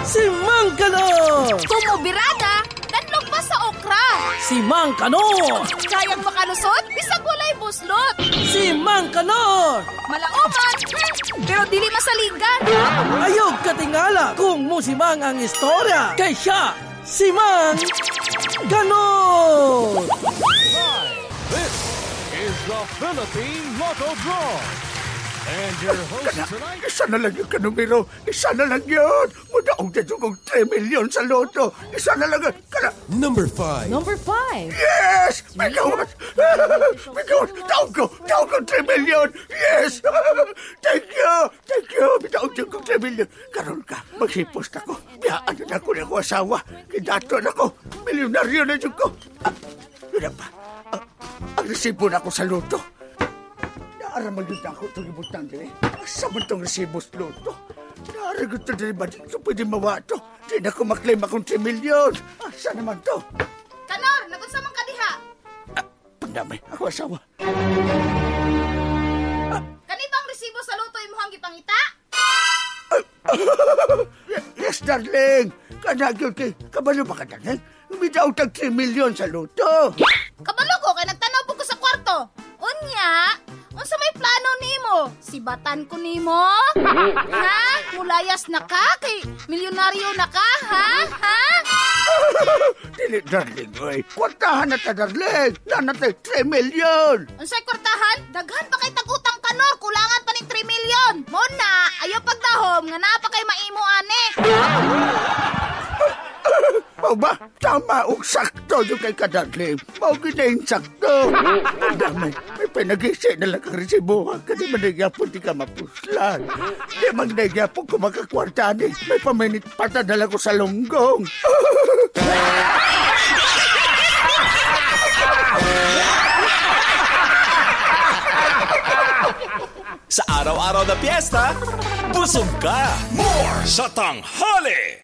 Si Mang Kanor! Kumubirada, danlog pa sa okra. Si Mang Kanor! Kayang makalusot, bisag walay buslot. Si Mang Kanor! Malauman, pero dili masaligan. Ayog katingala kung musimang ang istorya. Kay siya, si Mang Kanor! This is the Philippine Lotto Draw. And your host tonight... Isa na lang yung kanumero. Isa na lang yun. Mudaong dito kong 3 million sa loto. Isa na lang yun. Number 5. Number 5. Yes! May gawat! May gawat! Taon ko 3 million! Yes! Thank you! Thank you! Bitaon dito kong 3 million. Karoon ka, maghipos na ko. Biyaan na ako na ko asawa. Kidato na ko. Milyonaryo na dito ko. Yun na pa. Ang resibo na ako sa loto. Naaraman yun ako itong ibutang din. Asa man itong resibo sa loto? Naaraman ito din ba dito pwede mawa ito? Di na ko maklaim akong 3 million. Asa naman ito? Kanor, nagunsa man ka diha. Pandamay, ako asawa. Kani bang resibo sa luto imong gipangita? Yes, darling. Kanagyon kay kabalo ba ka, darling? Umidaw tag 3 million sa loto. Kabalo ko kay nagtanaw po ko sa kwarto. Unya, unsa may plano nimo? Sibatan ko nimo? Ha? Mulayas na ka kay milyonaryo na ka, ha? Ha? Dili, darling, oy. Kwartahan na ta, darling. Nanatay 3 million. Unsay kwartahan? Daghan pa kay tag-utang Kanor, kulangan pa ning 3 million. Mo na, ayo pagdahom nga naa pa kay maimo ani. Mau ba? Tama o sakto yung kay kadarling. Mau ginayin sakto. Ang dami. May pinag-isay na lang ang resibo. Kasi mannagyapon di ka mapuslan. Di magnagyapon ko makakwartani. May paminit patadala ko sa lunggong. Sa araw-araw na piyesta, busog ka! More sa tanghali!